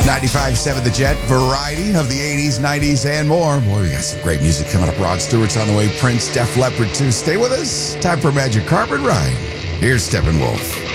95.7 The Jet, variety of the 80s, 90s, and more. Boy, we got some great music coming up. Rod Stewart's on the way. Prince, Def Leppard too. Stay with us. Time for Magic Carpet Ride. Here's Steppenwolf.